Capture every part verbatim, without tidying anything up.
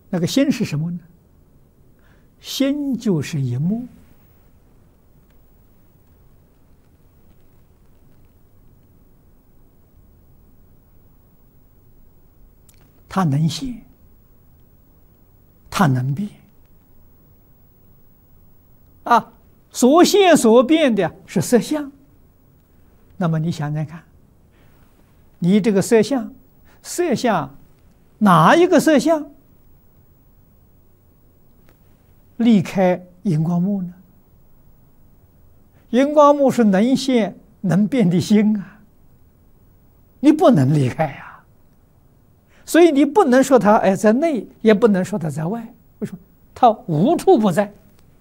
那个心是什么呢？心就是荧幕。它能现，它能变，啊，所现所变的是色相。那么你想想看，你这个色相，色相哪一个色相离开荧光幕呢？荧光幕是能现能变的心啊，你不能离开呀。所以你不能说它哎在内，也不能说它在外。为什么？它无处不在。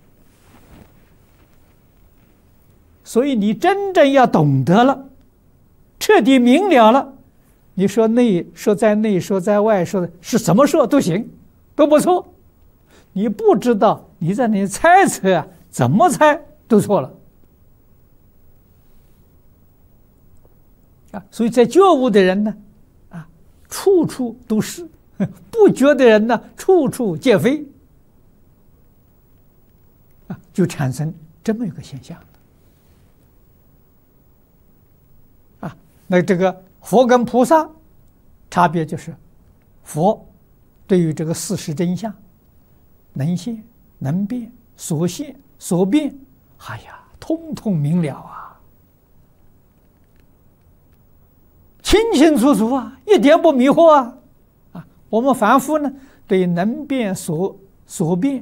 所以你真正要懂得了，彻底明了了，你说内，说在内，说在外，说的是什么说都行，都不错。你不知道，你在那里猜测啊，怎么猜都错了啊！所以在觉悟的人呢，啊，处处都是；不觉的人呢，处处皆非啊，就产生这么一个现象啊。那这个佛跟菩萨差别就是，佛对于这个事实真相能现能变，所现所变，哎呀，通通明了啊，清清楚楚啊，一点不迷惑啊！啊，我们凡夫呢，对能变所所变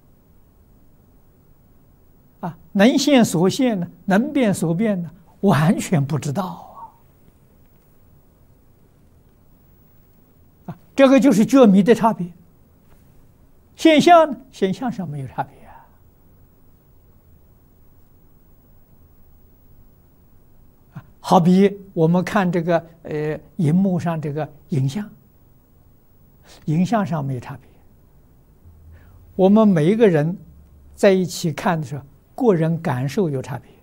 啊，能现所现呢，能变所变呢，完全不知道啊！啊，这个就是觉迷的差别。现象呢，现象上没有差别啊。啊，好比我们看这个呃荧幕上这个影像，影像上没有差别。我们每一个人在一起看的时候，个人感受有差别。